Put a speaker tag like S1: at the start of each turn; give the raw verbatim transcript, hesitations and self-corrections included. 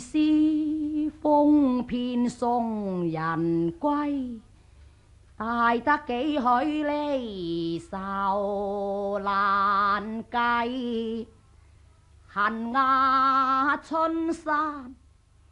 S1: 是風遍送人歸，大得幾許離愁難計。恨呀春山